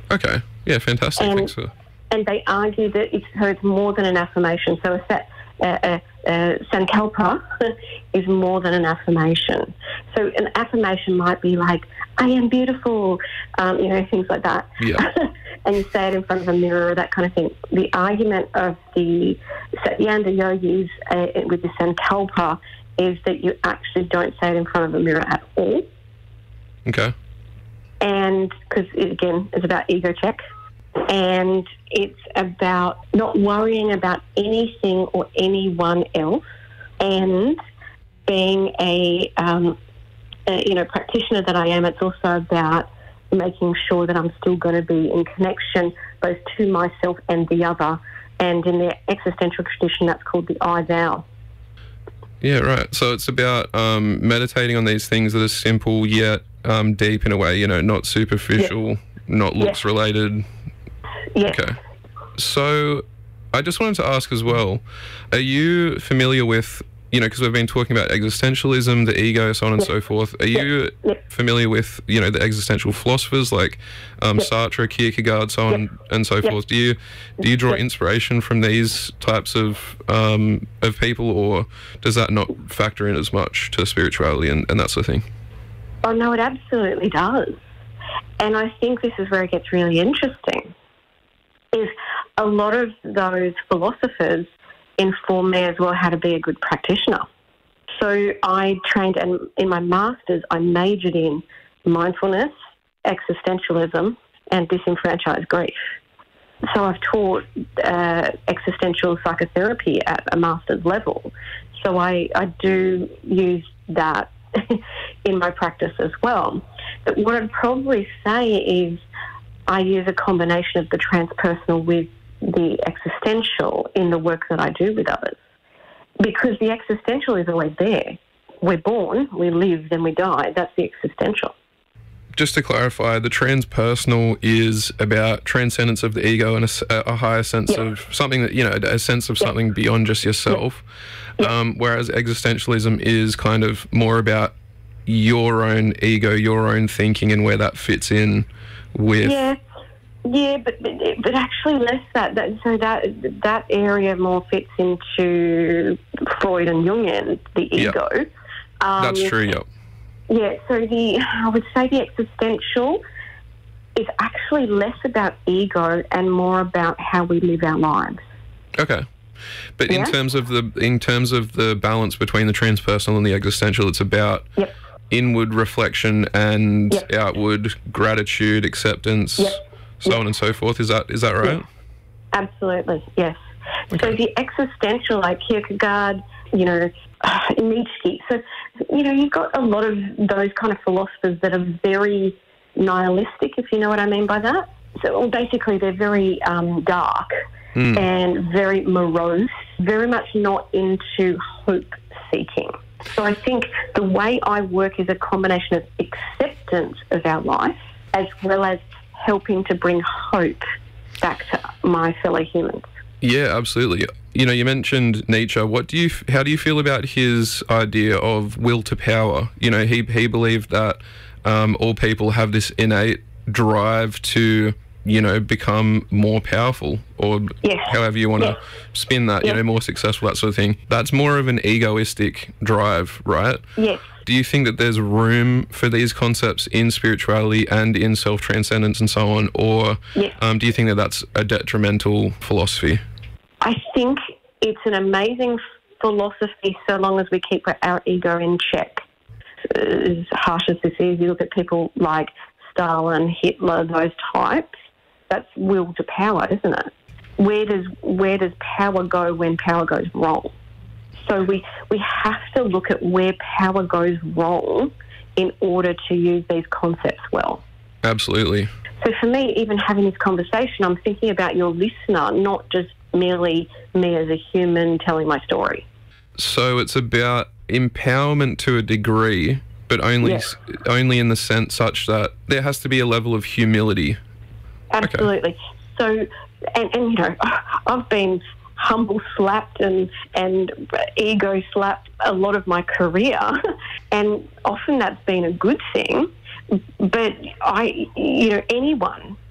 Okay. Yeah, fantastic. And, Thanks for... and they argue that it's more than an affirmation. So a sankalpa is more than an affirmation. So an affirmation might be like, I am beautiful, things like that. Yeah. And you say it in front of a mirror, that kind of thing. The argument of the Satyendra yogis with the sankalpa is that you actually don't say it in front of a mirror at all. Okay. And because, again, it's about ego check. And it's about not worrying about anything or anyone else, and being a practitioner that I am. It's also about making sure that I'm still going to be in connection both to myself and the other. And in the existential tradition, that's called the I thou. Yeah, right. So it's about meditating on these things that are simple yet deep in a way, not superficial, not looks related. Yeah. Okay. So I just wanted to ask as well, are you familiar with, because we've been talking about existentialism, the ego, so on and so forth. Are you familiar with, the existential philosophers like Sartre, Kierkegaard, so on and so forth? Do you draw inspiration from these types of people, or does that not factor in as much to spirituality and that sort of thing? Oh, no, it absolutely does. And I think this is where it gets really interesting, is a lot of those philosophers inform me as well how to be a good practitioner. So I trained, and in my master's, I majored in mindfulness, existentialism, and disenfranchised grief. So I've taught existential psychotherapy at a master's level. So I do use that in my practice as well. But what I'd probably say is I use a combination of the transpersonal with the existential in the work that I do with others. Because the existential is always there. We're born, we live, then we die. That's the existential. Just to clarify, the transpersonal is about transcendence of the ego and a higher sense of something that, a sense of something beyond just yourself. Whereas existentialism is kind of more about your own ego, your own thinking, and where that fits in with... Yeah, but actually less that area more fits into Freud and Jungian, the ego. That's true, yep. Yeah, so I would say the existential is actually less about ego and more about how we live our lives. Okay. But in terms of the balance between the transpersonal and the existential, it's about inward reflection and outward gratitude, acceptance, so on and so forth. Is that right? Yes. Absolutely, yes. Okay. So the existential, like Kierkegaard, Nietzsche. So, you've got a lot of those kind of philosophers that are very nihilistic, if you know what I mean by that. So basically they're very dark and very morose, very much not into hope-seeking. So I think the way I work is a combination of acceptance of our life as well as helping to bring hope back to my fellow humans. Yeah, absolutely. You mentioned Nietzsche. How do you feel about his idea of will to power? He believed that all people have this innate drive to, become more powerful, or however you want to spin that, more successful, that sort of thing. That's more of an egoistic drive, right? Yes. Do you think that there's room for these concepts in spirituality and in self-transcendence and so on, or do you think that that's a detrimental philosophy? I think it's an amazing philosophy so long as we keep our ego in check. As harsh as this is, you look at people like Stalin, Hitler, those types, that's will to power, isn't it? Where does power go when power goes wrong? So we have to look at where power goes wrong in order to use these concepts well. Absolutely. So for me, even having this conversation, I'm thinking about your listener, not just merely me as a human telling my story. So it's about empowerment to a degree, but only in the sense such that there has to be a level of humility. Absolutely. Okay. So, and I've been humble slapped and ego slapped a lot of my career, and often that's been a good thing. But anyone